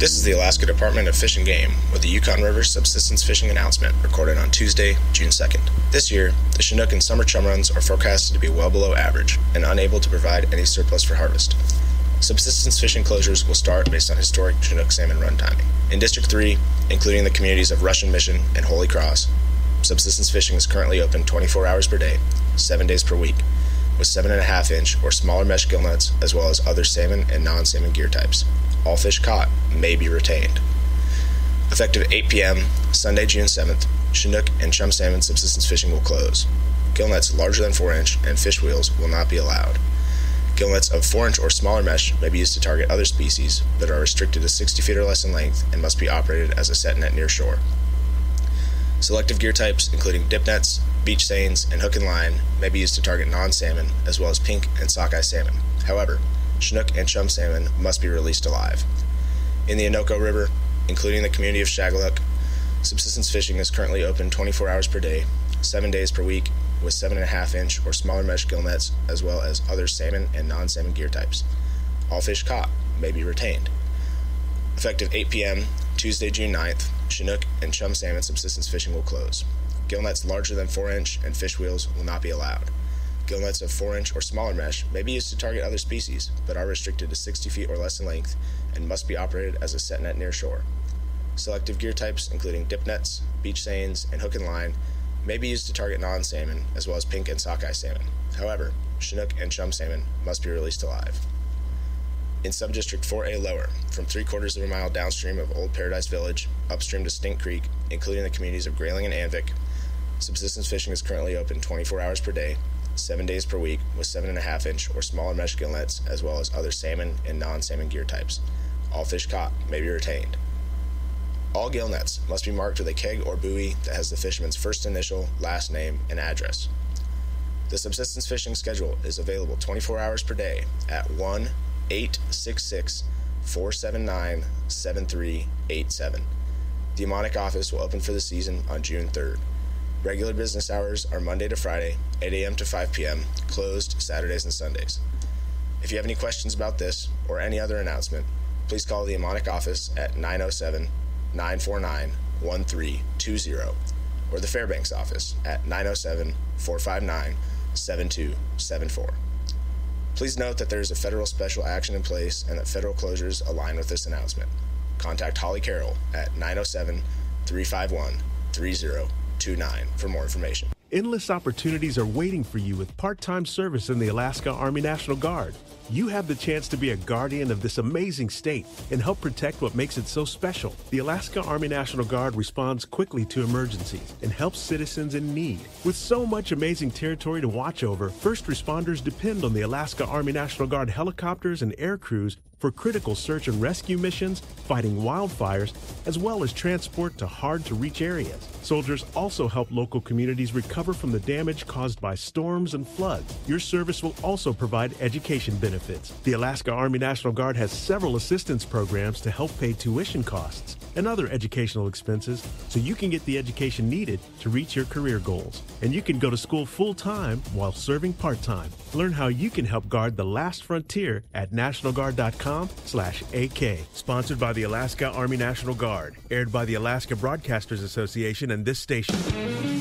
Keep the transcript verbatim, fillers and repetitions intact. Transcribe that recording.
This is the Alaska Department of Fish and Game with the Yukon River subsistence fishing announcement recorded on Tuesday, June second. This year, the Chinook and summer chum runs are forecasted to be well below average and unable to provide any surplus for harvest. Subsistence fishing closures will start based on historic Chinook salmon run timing. In District three, including the communities of Russian Mission and Holy Cross, subsistence fishing is currently open twenty-four hours per day, seven days per week, with seven and a half inch or smaller mesh gill nets, as well as other salmon and non-salmon gear types. All fish caught may be retained. Effective eight p.m. Sunday, June seventh, Chinook and chum salmon subsistence fishing will close. Gill nets larger than four inch and fish wheels will not be allowed. Gill nets of four inch or smaller mesh may be used to target other species, but are restricted to sixty feet or less in length and must be operated as a set net near shore. Selective gear types, including dip nets, beach seines, and hook and line, may be used to target non-salmon, as well as pink and sockeye salmon. However, Chinook and chum salmon must be released alive. In the Anoka River, including the community of Shagaluk, subsistence fishing is currently open twenty-four hours per day, seven days per week, with seven and a half inch or smaller mesh gill nets, as well as other salmon and non-salmon gear types. All fish caught may be retained. Effective eight p.m. Tuesday, June ninth, Chinook and chum salmon subsistence fishing will close. Gill nets larger than four inch and fish wheels will not be allowed. Gill nets of four inch or smaller mesh may be used to target other species, but are restricted to sixty feet or less in length and must be operated as a set net near shore. Selective gear types, including dip nets, beach seines, and hook and line, may be used to target non-salmon, as well as pink and sockeye salmon. However, Chinook and chum salmon must be released alive. In Subdistrict four A lower, from three quarters of a mile downstream of Old Paradise Village, upstream to Stink Creek, including the communities of Grayling and Anvik, subsistence fishing is currently open twenty-four hours per day, seven days per week, with seven and a half inch or smaller mesh gill nets, as well as other salmon and non-salmon gear types. All fish caught may be retained. All gill nets must be marked with a keg or buoy that has the fisherman's first initial, last name, and address. The subsistence fishing schedule is available twenty-four hours per day at one eight six six, four seven nine, seven three eight seven. The Amonic office will open for the season on June third. Regular business hours are Monday to Friday, eight a.m. to five p.m., closed Saturdays and Sundays. If you have any questions about this or any other announcement, please call the Amonic office at nine oh seven, nine four nine, one three two zero or the Fairbanks office at nine oh seven, four five nine, seven two seven four. Please note that there is a federal special action in place and that federal closures align with this announcement. Contact Holly Carroll at nine oh seven, three five one, three zero two nine for more information. Endless opportunities are waiting for you with part-time service in the Alaska Army National Guard. You have the chance to be a guardian of this amazing state and help protect what makes it so special. The Alaska Army National Guard responds quickly to emergencies and helps citizens in need. With so much amazing territory to watch over, first responders depend on the Alaska Army National Guard helicopters and air crews for critical search and rescue missions, fighting wildfires, as well as transport to hard-to-reach areas. Soldiers also help local communities recover from the damage caused by storms and floods. Your service will also provide education benefits. The Alaska Army National Guard has several assistance programs to help pay tuition costs and other educational expenses so you can get the education needed to reach your career goals. And you can go to school full-time while serving part-time. Learn how you can help guard the last frontier at national guard dot com slash A K. Sponsored by the Alaska Army National Guard. Aired by the Alaska Broadcasters Association and this station.